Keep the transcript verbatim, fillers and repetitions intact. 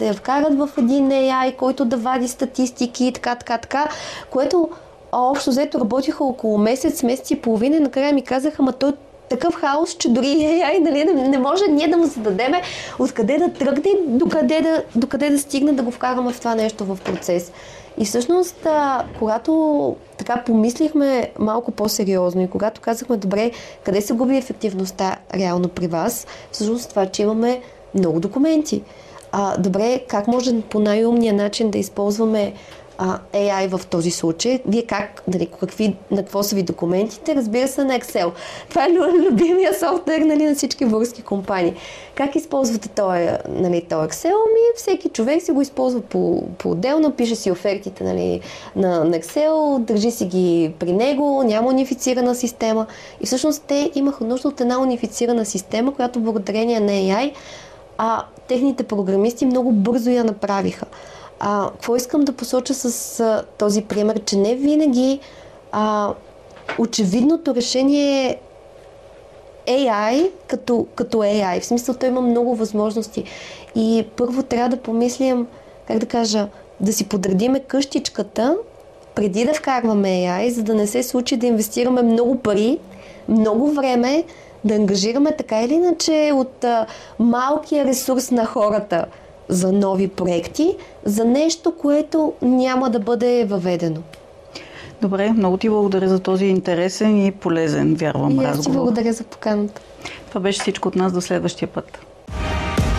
да я вкарат в един Ей Ай, който да вади статистики и така, така, така, което общо взето работиха около месец, месец и половина и накрая ми казаха, ама той такъв хаос, че дори Ей Ай нали, не, не може ние да му зададеме откъде да тръгне и докъде да, докъде да стигне да го вкараме в това нещо в процес. И всъщност, а, когато така помислихме малко по-сериозно и когато казахме, добре, къде се губи ефективността реално при вас, всъщност това, че имаме много документи. А, добре, как може по най-умния начин да използваме а, Ей Ай в този случай? Вие как, нали, какви, на какво са ви документите? Разбира се, на Excel. Това е любимия софтуер нали, на всички български компании. Как използвате този, нали, този Excel? Ми, всеки човек си го използва по, по-отделно, пише си офертите нали, на, на Excel, държи си ги при него, няма унифицирана система. И всъщност те имаха нужда от една унифицирана система, която благодарение на Ей Ай а техните програмисти много бързо я направиха. А, какво искам да посоча с а, този пример, че не винаги а, очевидното решение е Ей Ай като, като Ей Ай. В смисъл, той има много възможности. И първо трябва да помислим, как да кажа, да си подредиме къщичката преди да вкарваме Ей Ай, за да не се случи да инвестираме много пари, много време, да ангажираме така или иначе от а, малкия ресурс на хората за нови проекти, за нещо, което няма да бъде въведено. Добре, много ти благодаря за този интересен и полезен, вярвам, разговор. И аз ти благодаря за поканата. Това беше всичко от нас, до следващия път.